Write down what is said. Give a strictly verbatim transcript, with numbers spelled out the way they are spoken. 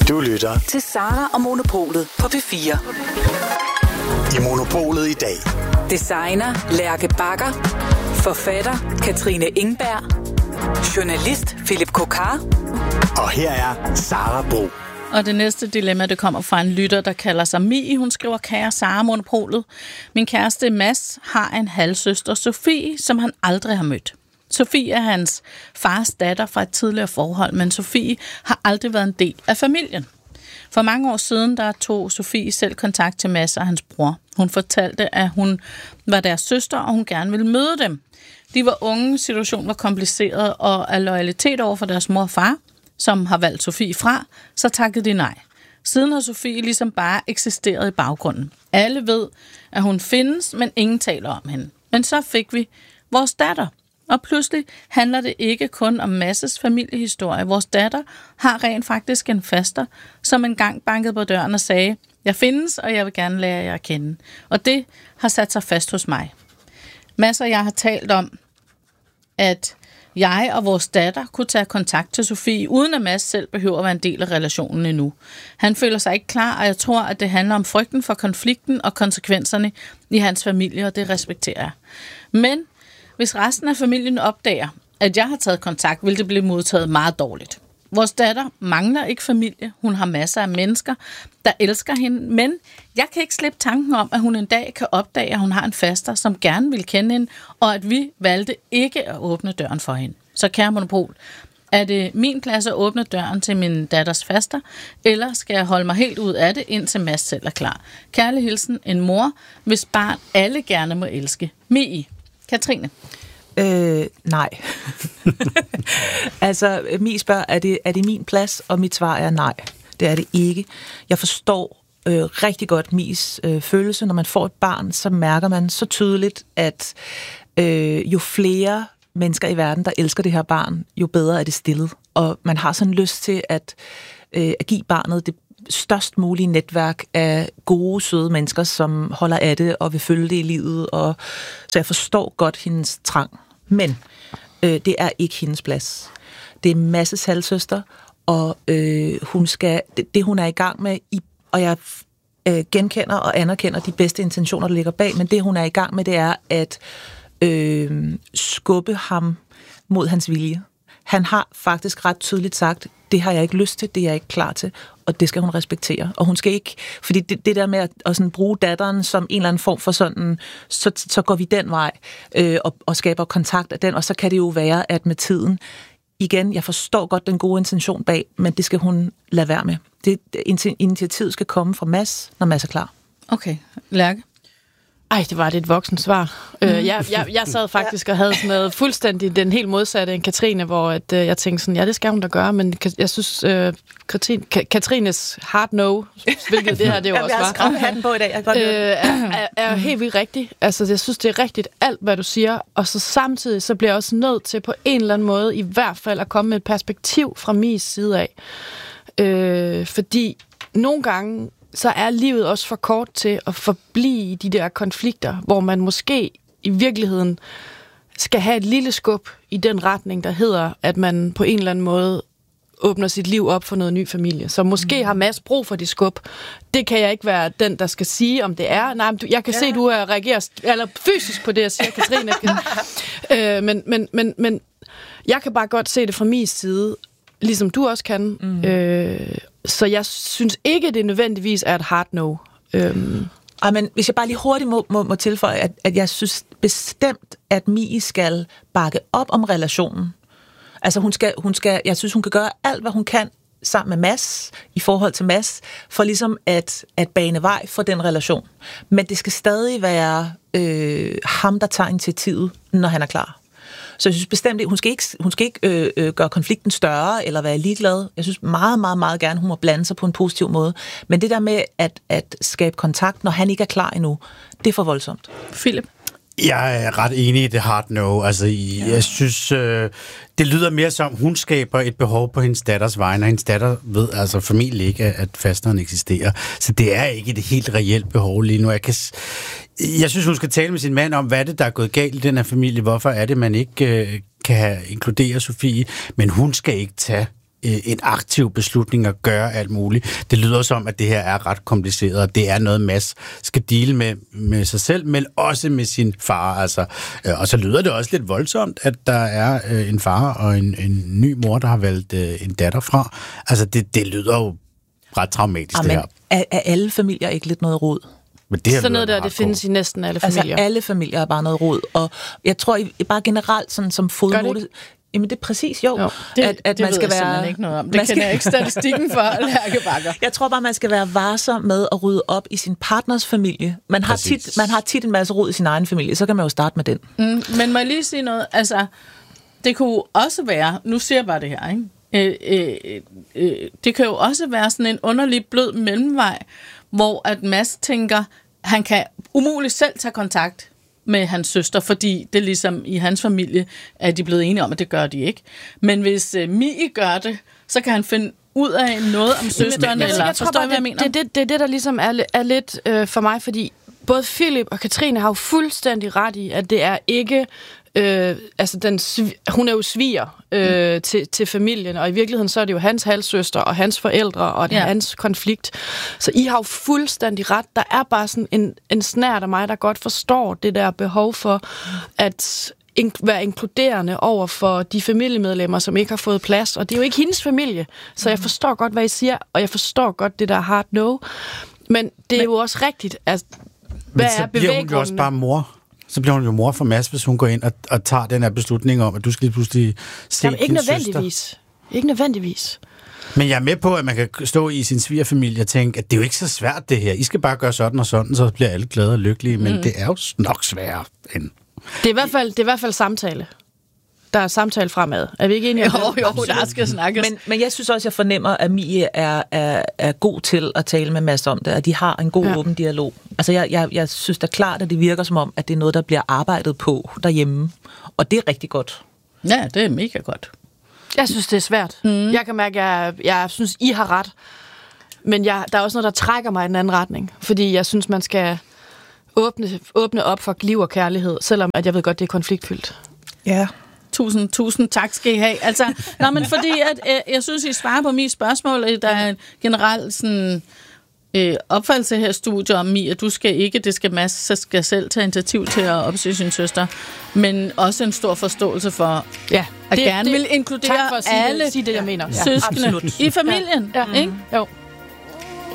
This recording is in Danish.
Du lytter til Sara og Monopolet på P fire. I Monopolet i dag. Designer Lærke Bagger. Forfatter Katrine Ingberg. Journalist Philip Kokar. Og her er Sara Bro. Og det næste dilemma, det kommer fra en lytter, der kalder sig Mie. Hun skriver, kære Sara Monopolet. Min kæreste Mads har en halvsøster, Sofie, som han aldrig har mødt. Sofie er hans fars datter fra et tidligere forhold, men Sofie har aldrig været en del af familien. For mange år siden, der tog Sofie selv kontakt til Mads og hans bror. Hun fortalte, at hun var deres søster, og hun gerne ville møde dem. De var unge, situationen var kompliceret, og af loyalitet over for deres mor og far, som har valgt Sofie fra, så takkede de nej. Siden har Sofie ligesom bare eksisteret i baggrunden. Alle ved, at hun findes, men ingen taler om hende. Men så fik vi vores datter. Og pludselig handler det ikke kun om Masses familiehistorie. Vores datter har rent faktisk en faster, som engang bankede på døren og sagde, jeg findes, og jeg vil gerne lære jer at kende. Og det har sat sig fast hos mig. Mads og jeg har talt om, at jeg og vores datter kunne tage kontakt til Sofie, uden at Mads selv behøver at være en del af relationen endnu. Han føler sig ikke klar, og jeg tror, at det handler om frygten for konflikten og konsekvenserne i hans familie, og det respekterer jeg. Men hvis resten af familien opdager, at jeg har taget kontakt, vil det blive modtaget meget dårligt. Vores datter mangler ikke familie. Hun har masser af mennesker, der elsker hende. Men jeg kan ikke slippe tanken om, at hun en dag kan opdage, at hun har en faster, som gerne vil kende hende, og at vi valgte ikke at åbne døren for hende. Så kære Monopol, er det min plads at åbne døren til min datters faster, eller skal jeg holde mig helt ud af det, indtil Mads selv er klar? Kærlig hilsen, en mor, hvis barn alle gerne må elske. Mie. Katrine? Øh, nej. altså, Mie spørger, er det, er det min plads? Og mit svar er nej. Det er det ikke. Jeg forstår øh, rigtig godt Mies øh, følelse. Når man får et barn, så mærker man så tydeligt, at øh, jo flere mennesker i verden, der elsker det her barn, jo bedre er det stillet. Og man har sådan lyst til at, øh, at give barnet det størst mulige netværk af gode, søde mennesker, som holder af det og vil følge det i livet. Og så jeg forstår godt hendes trang. Men øh, det er ikke hendes plads. Det er Masses halvsøster, og øh, hun skal, det, det, hun er i gang med, i, og jeg øh, genkender og anerkender de bedste intentioner, der ligger bag, men det, hun er i gang med, det er at øh, skubbe ham mod hans vilje. Han har faktisk ret tydeligt sagt, det har jeg ikke lyst til, det er jeg ikke klar til, og det skal hun respektere. Og hun skal ikke, fordi det, det der med at, at sådan bruge datteren som en eller anden form for sådan, så, så går vi den vej øh, og, og skaber kontakt af den, og så kan det jo være, at med tiden, igen, jeg forstår godt den gode intention bag, men det skal hun lade være med. Det, initiativet skal komme fra Mads, når Mads er klar. Okay, Lærke? Ej, det var det et voksen svar. Mm. Øh, jeg, jeg, jeg sad faktisk og havde sådan noget fuldstændig den helt modsatte end Katrine, hvor at, øh, jeg tænkte sådan, ja, det skal hun da gøre, men jeg synes, øh, Katrine, Katrines hard no, hvilket det her det jo også var. Jeg har skrevet hatten på i dag, jeg kan godt øh, er, er, er helt vildt rigtigt. Altså, jeg synes, det er rigtigt alt, hvad du siger, og så samtidig, så bliver jeg også nødt til på en eller anden måde, i hvert fald at komme med et perspektiv fra min side af. Øh, fordi nogle gange, så er livet også for kort til at forblive i de der konflikter, hvor man måske i virkeligheden skal have et lille skub i den retning, der hedder, at man på en eller anden måde åbner sit liv op for noget ny familie. Så måske mm. har Mads brug for det skub. Det kan jeg ikke være den, der skal sige, om det er. Nej, jeg kan ja. se, du reagerer eller fysisk på det, jeg siger, Katrine. øh, men, men, men, men jeg kan bare godt se det fra min side, ligesom du også kan. Mm. Øh, så jeg synes ikke, det nødvendigvis er et hard no. Øhm. Ej, men hvis jeg bare lige hurtigt må, må, må tilføje, at, at jeg synes bestemt, at Mie skal bakke op om relationen. Altså hun skal, hun skal, jeg synes, hun kan gøre alt, hvad hun kan sammen med Mads, i forhold til Mads, for ligesom at, at bane vej for den relation. Men det skal stadig være øh, ham, der tager initiativet, når han er klar. Så jeg synes bestemt, hun skal ikke, hun skal ikke øh, øh, gøre konflikten større eller være ligeglad. Jeg synes meget, meget, meget gerne, hun må blande sig på en positiv måde. Men det der med at, at skabe kontakt, når han ikke er klar endnu, det er for voldsomt. Philip? Jeg er ret enig i det hard no. Altså, ja. Jeg synes, øh, det lyder mere som, hun skaber et behov på hendes datters vegne, og hendes datter ved altså formentlig ikke, at fasteren eksisterer. Så det er ikke et helt reelt behov lige nu. Jeg, kan, jeg synes, hun skal tale med sin mand om, hvad er det, der er gået galt i den her familie? Hvorfor er det, man ikke øh, kan inkludere Sofie? Men hun skal ikke tage en aktiv beslutning at gøre alt muligt. Det lyder som, at det her er ret kompliceret, og det er noget, Mads skal deale med, med sig selv, men også med sin far. Altså. Og så lyder det også lidt voldsomt, at der er en far og en, en ny mor, der har valgt en datter fra. Altså, det, det lyder jo ret traumatisk, Amen, det her. Er, er alle familier ikke lidt noget rod? Men det så noget der, det findes i næsten alle familier. Altså, alle familier er bare noget rod. Og jeg tror I, bare generelt, sådan som fodnote... Jamen, det er præcis, jo. jo det, at, at det man skal ved jeg være, ikke noget om. Det kender jeg ikke statistikken for, Lærke Bagger. Jeg tror bare, man skal være varsom med at rydde op i sin partners familie. Man har, tit, man har tit en masse rod i sin egen familie, så kan man jo starte med den. Mm, men må jeg lige sige noget? Altså, det kunne også være... Nu siger jeg bare det her, ikke? Øh, øh, øh, det kan jo også være sådan en underlig blød mellemvej, hvor at Mads tænker, han kan umuligt selv tage kontakt med hans søster, fordi det ligesom i hans familie er de blevet enige om, at det gør de ikke. Men hvis uh, Mie gør det, så kan han finde ud af noget om søsteren, eller jeg tror forstår bare, hvad jeg det, mener? det, det, det er det, der ligesom er, er lidt øh, for mig, fordi både Philip og Katrine har jo fuldstændig ret i, at det er ikke... Øh, altså den, hun er jo sviger øh, mm. til, til familien, og i virkeligheden så er det jo hans halvsøster og hans forældre og ja. hans konflikt. Så I har jo fuldstændig ret. Der er bare sådan en, en snært af mig, der godt forstår det der behov for at in- være inkluderende over for de familiemedlemmer, som ikke har fået plads. Og det er jo ikke hendes familie, så jeg forstår godt, hvad I siger, og jeg forstår godt det der hard no. Men det er Men, jo også rigtigt, at hvad men så er bliver hun jo også bare mor. Så bliver hun jo mor for Mads, hvis hun går ind og, og tager den her beslutning om, at du skal lige pludselig se Jamen, din ikke søster. nødvendigvis. Ikke nødvendigvis. Men jeg er med på, at man kan stå i sin svigerfamilie og tænke, at det er jo ikke så svært det her. I skal bare gøre sådan og sådan, så bliver alle glade og lykkelige. Men mm. det er jo nok sværere end... Det er i hvert fald, det er i hvert fald samtale. Der er samtale fremad. Er vi ikke enige om det? Jo, jo, der skal snakkes. Men, men jeg synes også, jeg fornemmer, at Mie er, er, er god til at tale med Mads om det, at de har en god ja. åben dialog. Altså, jeg, jeg, jeg synes da klart, at det virker som om, at det er noget, der bliver arbejdet på derhjemme. Og det er rigtig godt. Ja, det er mega godt. Jeg synes, det er svært. Mm. Jeg kan mærke, at jeg, jeg synes, I har ret. Men jeg, der er også noget, der trækker mig i den anden retning. Fordi jeg synes, man skal åbne, åbne op for liv og kærlighed, selvom at jeg ved godt, det er konfliktfyldt. Ja. Tusind, tusind tak skal I have. Altså, nej, men fordi at, øh, jeg synes, I svarer på mit spørgsmål, at der er en generelt sådan, øh, opfattelse her i studiet om Mie, at du skal ikke, det skal Mads, så skal selv tage initiativ til at opsøge sin søster, men også en stor forståelse for, ja, at det, gerne det, vil inkludere tak for at sige alle det, sige det, jeg mener. søskende ja, i familien. Ja. Ikke? Jo.